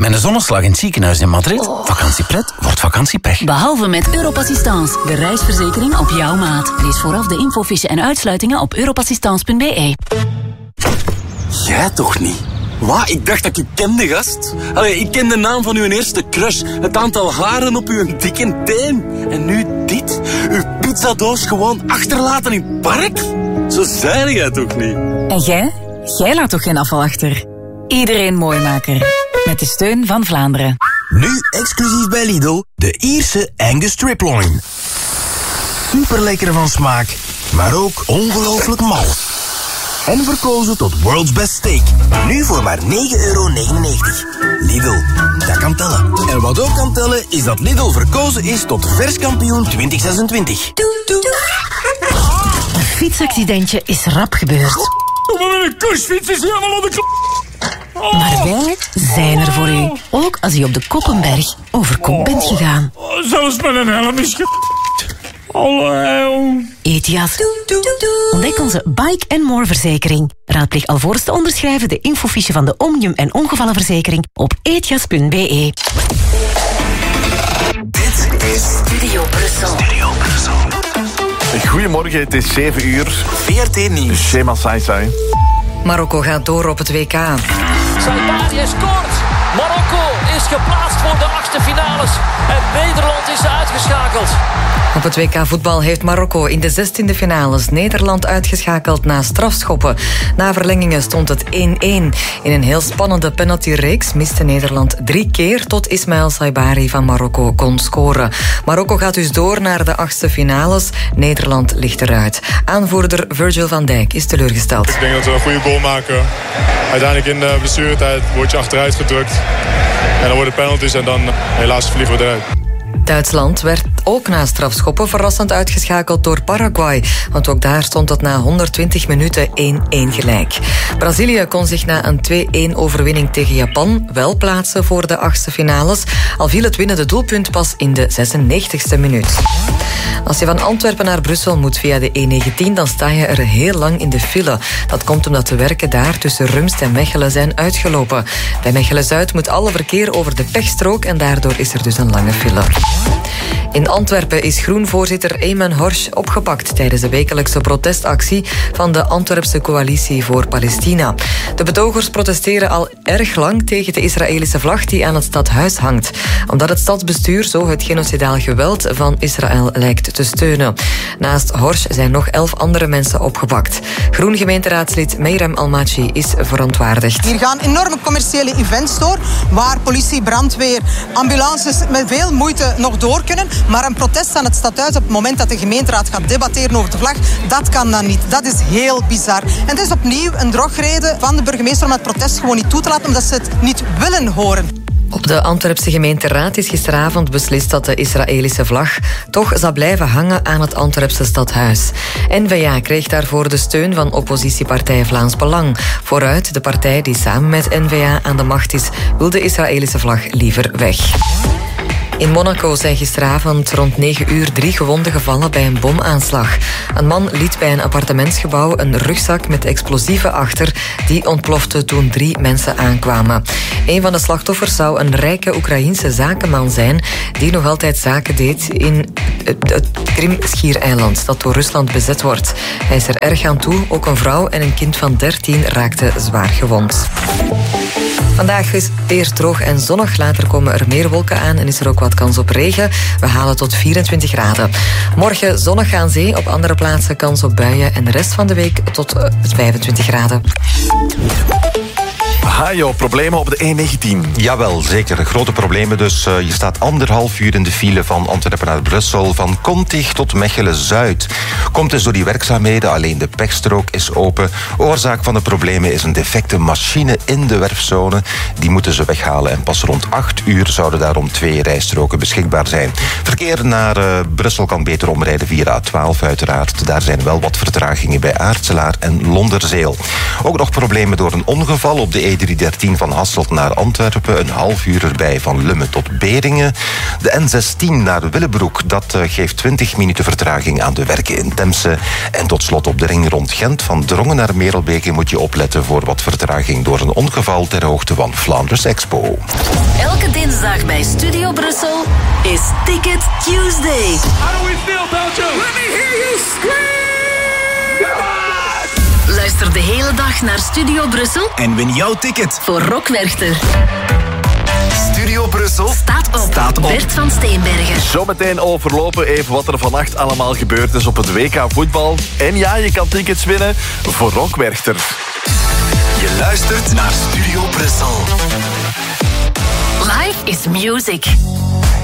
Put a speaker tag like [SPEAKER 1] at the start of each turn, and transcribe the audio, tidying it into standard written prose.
[SPEAKER 1] Met een zonneslag in het ziekenhuis in Madrid. Vakantiepret wordt vakantiepech.
[SPEAKER 2] Behalve met Europassistance, de reisverzekering op jouw maat. Lees vooraf de infofiche en uitsluitingen op europassistance.be.
[SPEAKER 3] Jij toch niet? Wat? Ik dacht dat ik u kende, gast. Allee, ik ken de naam van uw eerste crush. Het aantal haren op uw dikke teen. En nu dit? Uw pizzadoos gewoon achterlaten in het park? Zo zei jij toch niet?
[SPEAKER 4] En jij? Jij laat toch geen afval achter? Iedereen Mooimaker. Met de steun van Vlaanderen.
[SPEAKER 5] Nu exclusief bij Lidl, de Ierse Angus Striploin. Super lekker van smaak, maar ook ongelooflijk mal. En verkozen tot World's Best Steak. Nu voor maar €9,99. Lidl, dat kan tellen. En wat ook kan tellen is dat Lidl verkozen is tot verskampioen 2026.
[SPEAKER 6] Een fietsaccidentje is rap gebeurd.
[SPEAKER 7] Mijn kursfiets is helemaal op de
[SPEAKER 6] Maar wij zijn er voor u. Ook als u op de Koppenberg over kop bent gegaan.
[SPEAKER 7] Zelfs met een helm is
[SPEAKER 6] Etias. Ontdek onze Bike & More verzekering. Raadpleeg alvorens te onderschrijven de infofiche van de Omnium en ongevallenverzekering op etias.be.
[SPEAKER 5] Dit is
[SPEAKER 6] Studio Brussel.
[SPEAKER 8] Goedemorgen, het is 7 uur.
[SPEAKER 5] VRT Nieuws.
[SPEAKER 8] Shema Saisai.
[SPEAKER 9] Marokko gaat door op het WK.
[SPEAKER 10] Saibari scoort. Marokko is geplaatst voor de achtste finales. En Nederland is uitgeschakeld.
[SPEAKER 9] Op het WK voetbal heeft Marokko in de 16e finales Nederland uitgeschakeld na strafschoppen. Na verlengingen stond het 1-1. In een heel spannende penaltyreeks miste Nederland 3 keer tot Ismaël Saibari van Marokko kon scoren. Marokko gaat dus door naar de achtste finales. Nederland ligt eruit. Aanvoerder Virgil van Dijk is teleurgesteld.
[SPEAKER 11] Ik denk dat we een goede goal maken. Uiteindelijk in de blessuretijd word je achteruit gedrukt. En dan worden penalties en dan helaas vliegen we eruit.
[SPEAKER 9] Duitsland werd ook na strafschoppen verrassend uitgeschakeld door Paraguay. Want ook daar stond het na 120 minuten 1-1 gelijk. Brazilië kon zich na een 2-1 overwinning tegen Japan wel plaatsen voor de achtste finales. Al viel het winnende doelpunt pas in de 96e minuut. Als je van Antwerpen naar Brussel moet via de E19, dan sta je er heel lang in de file. Dat komt omdat de werken daar tussen Rumst en Mechelen zijn uitgelopen. Bij Mechelen-Zuid moet alle verkeer over de pechstrook en daardoor is er dus een lange file. In Antwerpen is Groen-voorzitter Ayman Horsch opgepakt tijdens de wekelijkse protestactie van de Antwerpse Coalitie voor Palestina. De betogers protesteren al erg lang tegen de Israëlische vlag die aan het stadhuis hangt, omdat het stadsbestuur zo het genocidaal geweld van Israël lijkt te steunen. Naast Horsch zijn nog 11 andere mensen opgepakt. Groen-gemeenteraadslid Meirem Almachi is verontwaardigd.
[SPEAKER 12] Hier gaan enorme commerciële events door, waar politie, brandweer, ambulances met veel moeite nog door kunnen. Maar een protest aan het stadhuis op het moment dat de gemeenteraad gaat debatteren over de vlag, dat kan dan niet. Dat is heel bizar. En het is opnieuw een drogreden van de burgemeester om het protest gewoon niet toe te laten, omdat ze het niet willen horen.
[SPEAKER 9] Op de Antwerpse gemeenteraad is gisteravond beslist dat de Israëlische vlag toch zal blijven hangen aan het Antwerpse stadhuis. N-VA kreeg daarvoor de steun van oppositiepartij Vlaams Belang. Vooruit, de partij die samen met N-VA aan de macht is, wil de Israëlische vlag liever weg. In Monaco zijn gisteravond rond 9 uur 3 gewonden gevallen bij een bomaanslag. Een man liet bij een appartementsgebouw een rugzak met explosieven achter. Die ontplofte toen 3 mensen aankwamen. Een van de slachtoffers zou een rijke Oekraïense zakenman zijn die nog altijd zaken deed in het Krim-schiereiland dat door Rusland bezet wordt. Hij is er erg aan toe. Ook een vrouw en een kind van 13 raakten zwaar gewond. Vandaag is eerst droog en zonnig. Later komen er meer wolken aan en is er ook wat kans op regen. We halen tot 24 graden. Morgen zonnig aan zee, op andere plaatsen kans op buien. En de rest van de week tot 25 graden.
[SPEAKER 8] Hajo, problemen op de E19?
[SPEAKER 13] Jawel, zeker. Grote problemen dus. Je staat 1,5 uur in de file van Antwerpen naar Brussel, van Kontig tot Mechelen-Zuid. Komt dus door die werkzaamheden, alleen de pechstrook is open. Oorzaak van de problemen is een defecte machine in de werfzone. Die moeten ze weghalen en pas rond 8 uur zouden daarom 2 rijstroken beschikbaar zijn. Verkeer naar Brussel kan beter omrijden via A12 uiteraard. Daar zijn wel wat vertragingen bij Aartselaar en Londerzeel. Ook nog problemen door een ongeval op de E313 E13 van Hasselt naar Antwerpen, een half uur erbij van Lummen tot Beringen. De N16 naar Willebroek, dat geeft 20 minuten vertraging aan de werken in Temse. En tot slot op de ring rond Gent van Drongen naar Merelbeke moet je opletten voor wat vertraging door een ongeval ter hoogte van Flanders Expo.
[SPEAKER 2] Elke dinsdag bij Studio Brussel is Ticket Tuesday.
[SPEAKER 7] How do we feel, Belgium? Let me hear you scream! Come on!
[SPEAKER 2] Luister de hele dag naar Studio Brussel
[SPEAKER 5] En win jouw ticket
[SPEAKER 2] voor Rock Werchter.
[SPEAKER 5] Studio Brussel
[SPEAKER 2] Staat op. Bert van Steenbergen.
[SPEAKER 8] Zometeen overlopen even wat er vannacht allemaal gebeurd is op het WK voetbal. En ja, je kan tickets winnen voor Rock Werchter.
[SPEAKER 5] Je luistert naar Studio Brussel.
[SPEAKER 2] Life is music.